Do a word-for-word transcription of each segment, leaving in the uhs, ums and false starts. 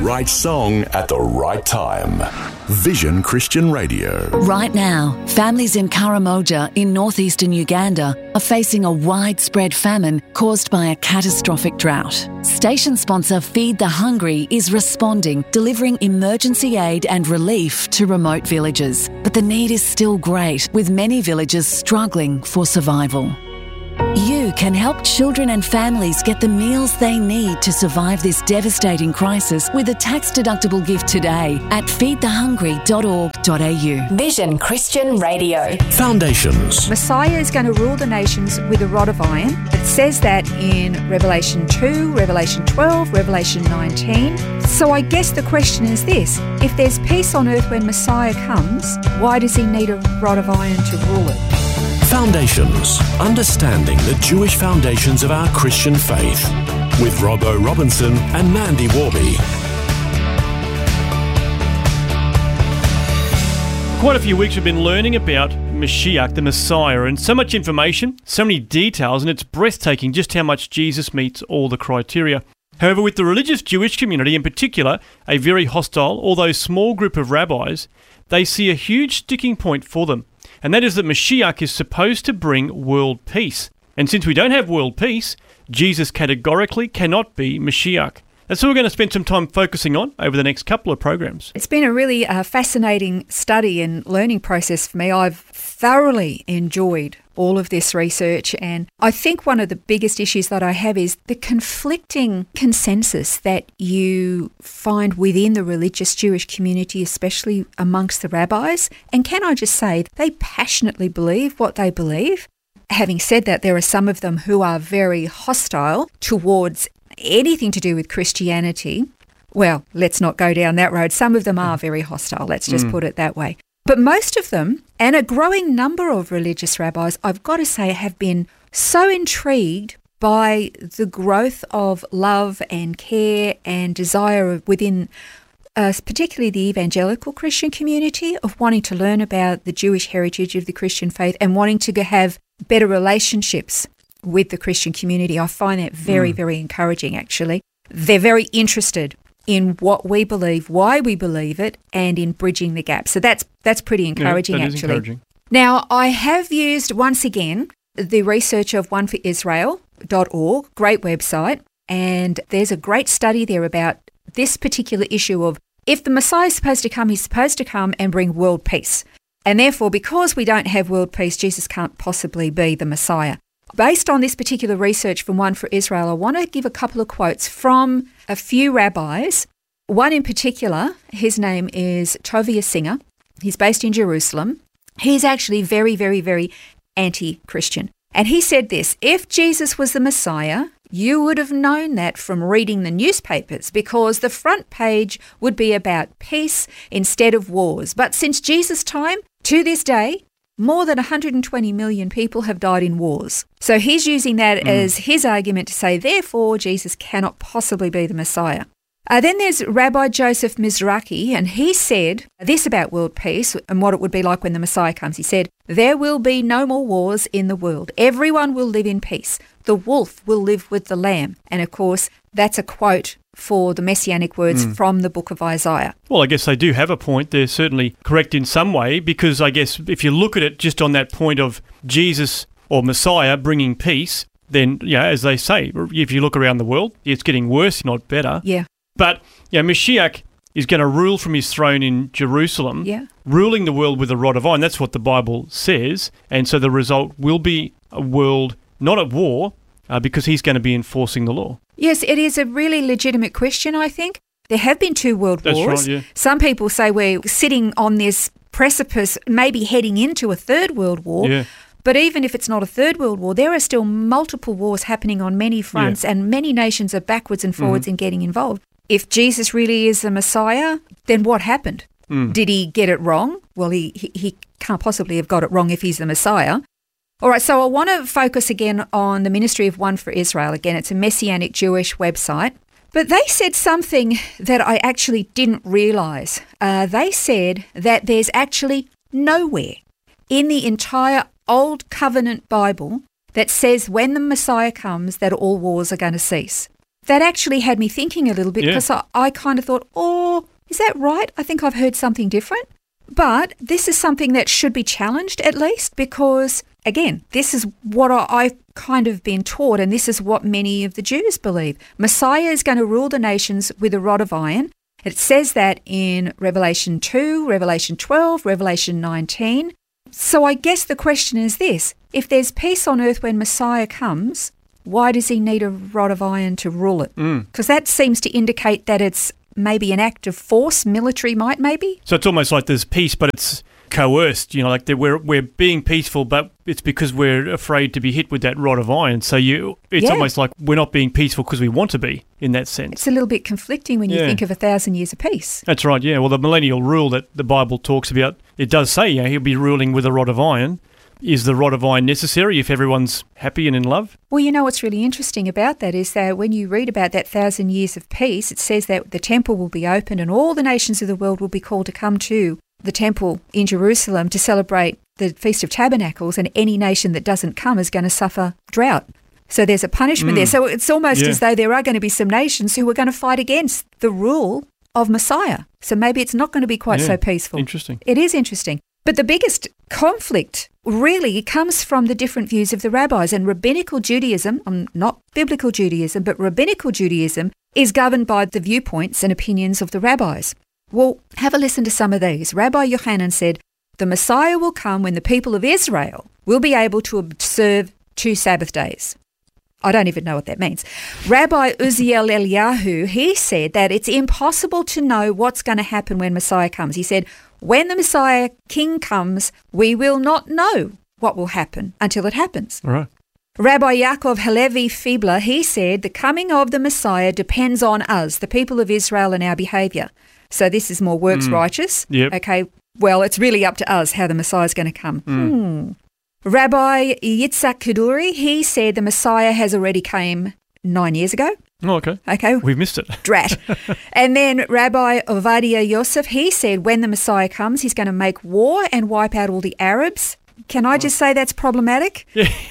right song at the right time. Vision Christian Radio. Right now, families in Karamoja in northeastern Uganda are facing a widespread famine caused by a catastrophic drought. Station sponsor Feed the Hungry is responding, delivering emergency aid and relief to remote villages. But the need is still great, with many villages struggling for survival. You can help children and families get the meals they need to survive this devastating crisis with a tax-deductible gift today at feed the hungry dot org dot a u. Vision Christian Radio. Foundations. Messiah is going to rule the nations with a rod of iron. It says that in Revelation two, Revelation twelve, Revelation nineteen. So I guess the question is this: if there's peace on earth when Messiah comes, why does he need a rod of iron to rule it? Foundations. Understanding the Jewish foundations of our Christian faith. With Robbo Robinson and Mandy Warby. Quite a few weeks we've been learning about Mashiach, the Messiah, and so much information, so many details, and it's breathtaking just how much Jesus meets all the criteria. However, with the religious Jewish community in particular, a very hostile, although small group of rabbis, they see a huge sticking point for them. And that is that Mashiach is supposed to bring world peace. And since we don't have world peace, Jesus categorically cannot be Mashiach. That's what we're going to spend some time focusing on over the next couple of programs. It's been a really uh, fascinating study and learning process for me. I've thoroughly enjoyed all of this research, and I think one of the biggest issues that I have is the conflicting consensus that you find within the religious Jewish community, especially amongst the rabbis. And can I just say, they passionately believe what they believe. Having said that, there are some of them who are very hostile towards anything to do with Christianity. Well, let's not go down that road. Some of them are very hostile, let's just mm. put it that way. But most of them, and a growing number of religious rabbis, I've got to say, have been so intrigued by the growth of love and care and desire within uh, particularly the evangelical Christian community, of wanting to learn about the Jewish heritage of the Christian faith and wanting to have better relationships with the Christian community. I find that very, mm. very encouraging, actually. They're very interested in what we believe, why we believe it, and in bridging the gap. So that's that's pretty encouraging, yeah, that actually. Is encouraging. Now, I have used, once again, the research of one for israel dot org, great website, and there's a great study there about this particular issue of if the Messiah is supposed to come, he's supposed to come and bring world peace. And therefore, because we don't have world peace, Jesus can't possibly be the Messiah. Based on this particular research from One for Israel, I want to give a couple of quotes from a few rabbis. One in particular, his name is Tovia Singer. He's based in Jerusalem. He's actually very, very, very anti-Christian. And he said this: if Jesus was the Messiah, you would have known that from reading the newspapers, because the front page would be about peace instead of wars. But since Jesus' time, to this day, more than one hundred twenty million people have died in wars. So he's using that mm. as his argument to say, therefore, Jesus cannot possibly be the Messiah. Uh, then there's Rabbi Joseph Mizrahi, and he said this about world peace and what it would be like when the Messiah comes. He said, there will be no more wars in the world. Everyone will live in peace. The wolf will live with the lamb. And of course, that's a quote for the messianic words mm. from the book of Isaiah. Well, I guess they do have a point. They're certainly correct in some way, because I guess if you look at it just on that point of Jesus or Messiah bringing peace, then, you know, as they say, if you look around the world, it's getting worse, not better. Yeah. But, you know, Mashiach is going to rule from his throne in Jerusalem, yeah. ruling the world with a rod of iron. That's what the Bible says. And so the result will be a world not at war, uh, because he's going to be enforcing the law. Yes, it is a really legitimate question, I think. There have been two world That's wars. Right, yeah. Some people say we're sitting on this precipice, maybe heading into a third world war. Yeah. But even if it's not a third world war, there are still multiple wars happening on many fronts, yeah. and many nations are backwards and forwards mm-hmm. in getting involved. If Jesus really is the Messiah, then what happened? Mm. Did he get it wrong? Well, he, he he can't possibly have got it wrong if he's the Messiah. All right, so I want to focus again on the ministry of One for Israel. Again, it's a Messianic Jewish website. But they said something that I actually didn't realise. Uh, they said that there's actually nowhere in the entire Old Covenant Bible that says when the Messiah comes that all wars are going to cease. that actually had me thinking a little bit Yeah. because I, I kind of thought, oh, is that right? I think I've heard something different. But this is something that should be challenged at least because, again, this is what I, I've kind of been taught and this is what many of the Jews believe. Messiah is going to rule the nations with a rod of iron. It says that in Revelation two, Revelation twelve, Revelation nineteen. So I guess the question is this. If there's peace on earth when Messiah comes, why does he need a rod of iron to rule it? Because that seems to indicate that it's maybe an act of force, military might maybe. So it's almost like there's peace, but it's coerced, you know, like that we're we're being peaceful, but it's because we're afraid to be hit with that rod of iron. So you, it's Yeah. almost like we're not being peaceful because we want to be in that sense. It's a little bit conflicting when you Yeah. think of a thousand years of peace. That's right, yeah. Well, the millennial rule that the Bible talks about, it does say, you know, he'll be ruling with a rod of iron. Is the rod of iron necessary if everyone's happy and in love? Well, you know what's really interesting about that is that when you read about that thousand years of peace, it says that the temple will be opened and all the nations of the world will be called to come to the temple in Jerusalem to celebrate the Feast of Tabernacles, and any nation that doesn't come is going to suffer drought. So there's a punishment there. So it's almost Yeah. as though there are going to be some nations who are going to fight against the rule of Messiah. So maybe it's not going to be quite Yeah. so peaceful. Interesting. It is interesting. But the biggest conflict really comes from the different views of the rabbis. And rabbinical Judaism, um, not biblical Judaism, but rabbinical Judaism is governed by the viewpoints and opinions of the rabbis. Well, have a listen to some of these. Rabbi Yochanan said, the Messiah will come when the people of Israel will be able to observe two Sabbath days. I don't even know what that means. Rabbi Uziel Eliyahu, he said that it's impossible to know what's going to happen when Messiah comes. He said, when the Messiah King comes, we will not know what will happen until it happens. All right. Rabbi Yaakov Halevi Fibler, he said, the coming of the Messiah depends on us, the people of Israel, and our behaviour. So this is more works righteous. Yep. Okay, well, it's really up to us how the Messiah is going to come. Hmm. Rabbi Yitzhak Kaduri, he said the Messiah has already came nine years ago. Oh, okay. Okay, We've missed it. drat. And then Rabbi Ovadia Yosef, he said when the Messiah comes, he's going to make war and wipe out all the Arabs. Can I just say that's problematic?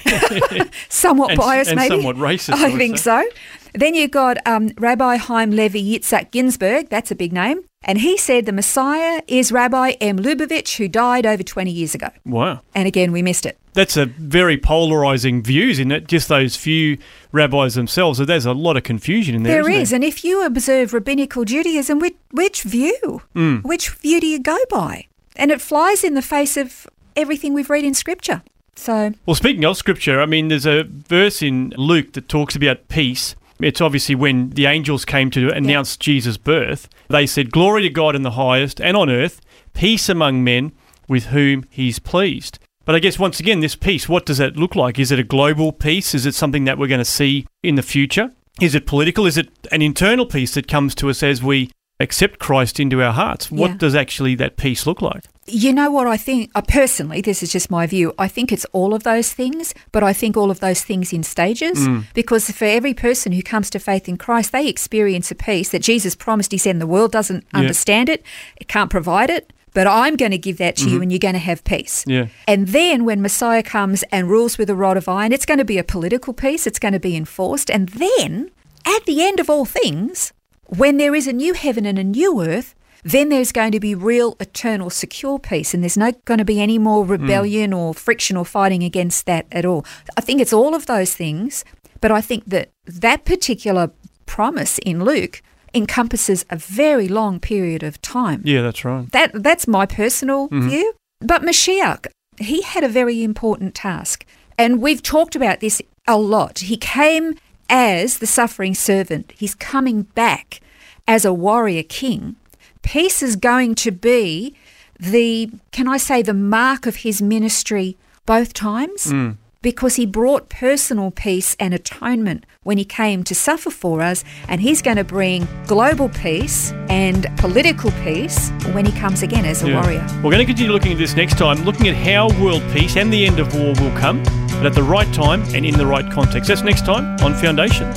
Somewhat And- biased, and maybe. somewhat racist, I I would think say. so. Then you've got um, Rabbi Chaim Levi Yitzhak Ginsburg. That's a big name. And he said the Messiah is Rabbi M. Lubavitch, who died over twenty years ago. Wow. And again, we missed it. That's a very polarising views, isn't it? Just those few rabbis themselves. So there's a lot of confusion in there, There isn't is. And if you observe rabbinical Judaism, which, which view? Mm. Which view do you go by? And it flies in the face of everything we've read in Scripture. So, Well, speaking of Scripture, I mean, there's a verse in Luke that talks about peace. It's obviously when the angels came to announce Jesus' birth. They said, glory to God in the highest, and on earth, peace among men with whom he's pleased. But I guess, once again, this peace, what does that look like? Is it a global peace? Is it something that we're going to see in the future? Is it political? Is it an internal peace that comes to us as we accept Christ into our hearts? What Yeah. does actually that peace look like? you know what I think? Uh, personally, this is just my view. I think it's all of those things, but I think all of those things in stages. Because for every person who comes to faith in Christ, they experience a peace that Jesus promised. He said, and the world doesn't Yeah. understand it, it can't provide it. But I'm going to give that to you and you're going to have peace. Yeah. And then when Messiah comes and rules with a rod of iron, it's going to be a political peace. It's going to be enforced. And then at the end of all things, when there is a new heaven and a new earth, then there's going to be real, eternal, secure peace. And there's not going to be any more rebellion or friction or fighting against that at all. I think it's all of those things. But I think that that particular promise in Luke encompasses a very long period of time. Yeah, that's right. That That's my personal view. But Mashiach, he had a very important task. And we've talked about this a lot. He came as the suffering servant. He's coming back as a warrior king. Peace is going to be the, can I say, the mark of his ministry both times? Because he brought personal peace and atonement when he came to suffer for us, and he's going to bring global peace and political peace when he comes again as a Yeah. warrior. We're going to continue looking at this next time, looking at how world peace and the end of war will come, but at the right time and in the right context. That's next time on Foundations.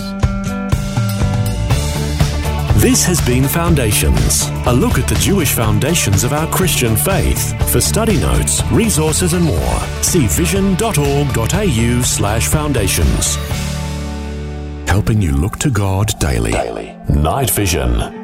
This has been Foundations, a look at the Jewish foundations of our Christian faith. For study notes, resources and more, see vision dot org dot a u slash foundations. helping you look to God daily. Night Vision.